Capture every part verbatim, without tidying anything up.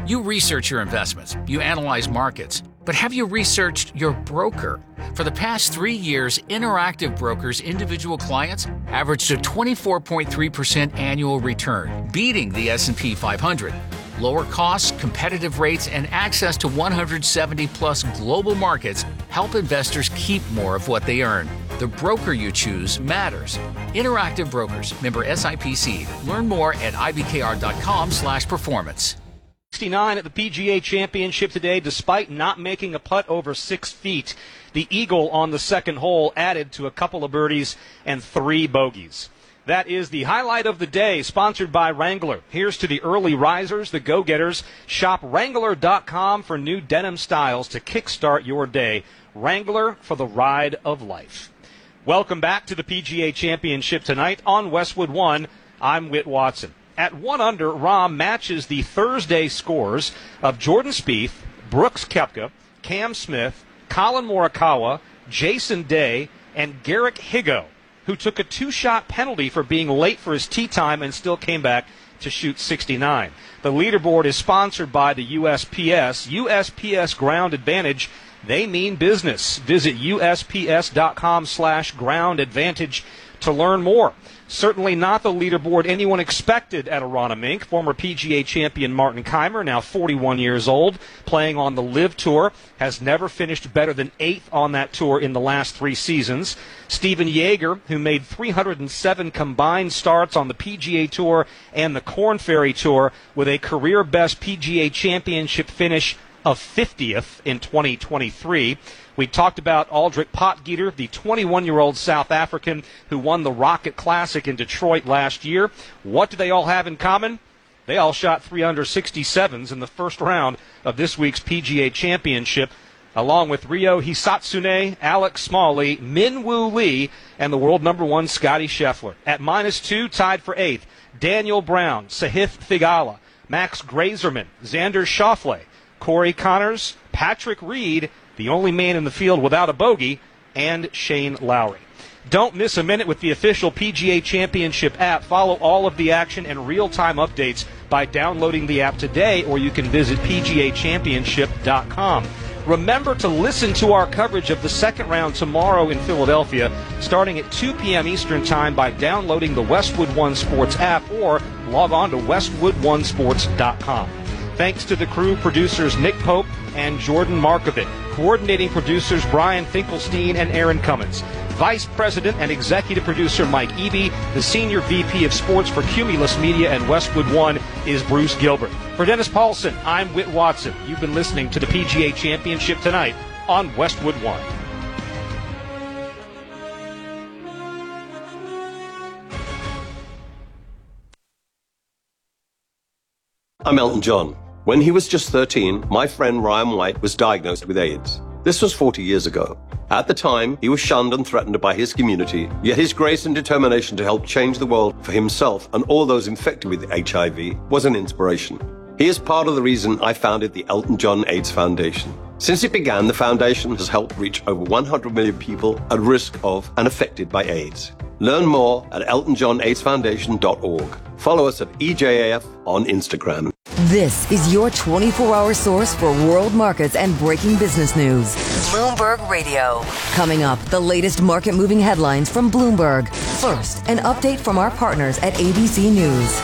You research your investments, you analyze markets, but have you researched your broker? For the past three years, Interactive Brokers' individual clients averaged a twenty-four point three percent annual return, beating the S and P five hundred. Lower costs, competitive rates, and access to one hundred seventy plus global markets help investors keep more of what they earn. The broker you choose matters. Interactive Brokers, member S I P C. Learn more at I B K R dot com slash performance. sixty-nine at the P G A Championship today, despite not making a putt over six feet. The Eagle on the second hole added to a couple of birdies and three bogeys. That is the highlight of the day, sponsored by Wrangler. Here's to the early risers, the go-getters. Shop Wrangler dot com for new denim styles to kickstart your day. Wrangler for the ride of life. Welcome back to the P G A Championship tonight on Westwood One. I'm Whit Watson. At one under, Rahm matches the Thursday scores of Jordan Spieth, Brooks Koepka, Cam Smith, Colin Morikawa, Jason Day, and Garrick Higgo, who took a two-shot penalty for being late for his tee time and still came back to shoot sixty-nine. The leaderboard is sponsored by the U S P S. U S P S Ground Advantage. They mean business. Visit U S P S dot com slash ground advantage to learn more. Certainly not the leaderboard anyone expected at Arana Mink. Former P G A champion Martin Kaymer, now forty-one years old, playing on the LIV Tour, has never finished better than eighth on that tour in the last three seasons. Stephen Yeager, who made three hundred seven combined starts on the P G A Tour and the Korn Ferry Tour, with a career-best P G A championship finish of fiftieth in twenty twenty-three. We talked about Aldrich Potgieter, the twenty-one-year-old South African who won the Rocket Classic in Detroit last year. What do they all have in common? They all shot three under sixty-sevens in the first round of this week's P G A Championship, along with Ryo Hisatsune, Alex Smalley, Min Woo Lee, and the world number one Scottie Scheffler. At minus two, tied for eighth, Daniel Brown, Sahith Theegala, Max Grazerman, Xander Schauffele, Corey Connors, Patrick Reed, the only man in the field without a bogey, and Shane Lowry. Don't miss a minute with the official P G A Championship app. Follow all of the action and real-time updates by downloading the app today, or you can visit P G A championship dot com. Remember to listen to our coverage of the second round tomorrow in Philadelphia, starting at two p.m. Eastern Time by downloading the Westwood One Sports app or log on to westwood one sports dot com. Thanks to the crew producers Nick Pope and Jordan Markovic, coordinating producers Brian Finkelstein and Aaron Cummins, Vice President and Executive Producer Mike Eby, the Senior V P of Sports for Cumulus Media and Westwood One is Bruce Gilbert. For Dennis Paulson, I'm Whit Watson. You've been listening to the P G A Championship tonight on Westwood One. I'm Elton John. When he was just thirteen, my friend Ryan White was diagnosed with AIDS. This was forty years ago. At the time, he was shunned and threatened by his community, yet his grace and determination to help change the world for himself and all those infected with H I V was an inspiration. He is part of the reason I founded the Elton John AIDS Foundation. Since it began, the foundation has helped reach over one hundred million people at risk of and affected by AIDS. Learn more at elton john aids foundation dot org. Follow us at E J A F on Instagram. This is your twenty-four hour source for world markets and breaking business news. Bloomberg Radio. Coming up, the latest market-moving headlines from Bloomberg. First, an update from our partners at A B C News.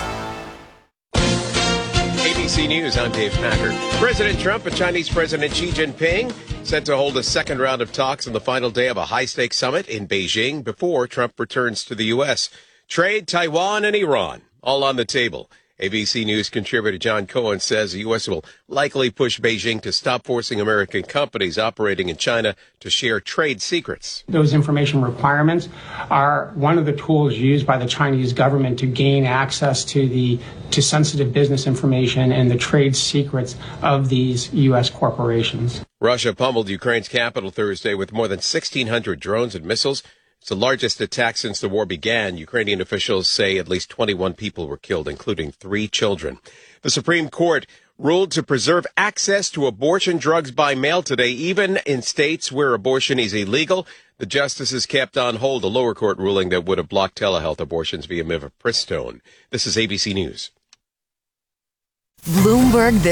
A B C News, I'm Dave Packer. President Trump and Chinese President Xi Jinping set to hold a second round of talks on the final day of a high-stakes summit in Beijing before Trump returns to the U S. Trade, Taiwan, and Iran, all on the table. A B C News contributor John Cohen says the U S will likely push Beijing to stop forcing American companies operating in China to share trade secrets. Those information requirements are one of the tools used by the Chinese government to gain access to the to sensitive business information and the trade secrets of these U S corporations. Russia pummeled Ukraine's capital Thursday with more than sixteen hundred drones and missiles. It's the largest attack since the war began. Ukrainian officials say at least twenty-one people were killed, including three children. The Supreme Court ruled to preserve access to abortion drugs by mail today, even in states where abortion is illegal. The justices kept on hold a lower court ruling that would have blocked telehealth abortions via mifepristone. This is A B C News. Bloomberg.